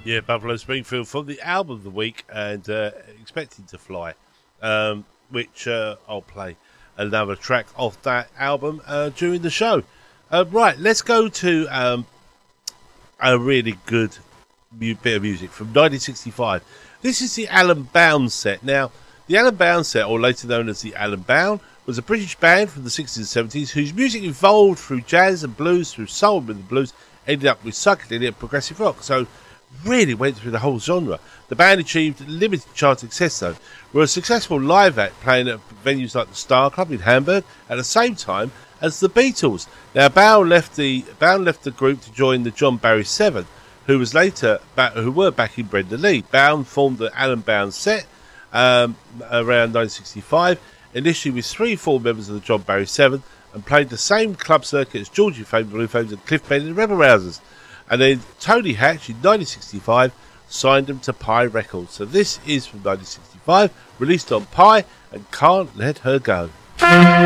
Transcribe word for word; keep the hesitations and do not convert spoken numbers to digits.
Yeah, Buffalo Springfield from the album of the week and uh, Expecting to Fly, um, which uh, I'll play another track off that album uh, during the show. Uh, right, let's go to um, a really good mu- bit of music from nineteen sixty-five. This is the Alan Bound set. Now, the Alan Bound set, or later known as the Alan Bound, was a British band from the sixties and seventies whose music evolved through jazz and blues, through soul and rhythm blues, ended up with psychedelia and progressive rock. So, really went through the whole genre. The band achieved limited chart success though, were a successful live act playing at venues like the Star Club in Hamburg at the same time as the Beatles. Now Bound left the Bound left the group to join the John Barry Seven, who was later back, who were backing Brenda Lee. Bound formed the Alan Bound set um, around nineteen sixty-five, initially with three full members of the John Barry Seven, and played the same club circuit as Georgie Fame, Blue Fames, and Cliff Benny and the Rebel Rousers. And then Tony Hatch in nineteen sixty-five signed them to Pye Records. So this is from nineteen sixty-five, released on Pye, and Can't Let Her Go.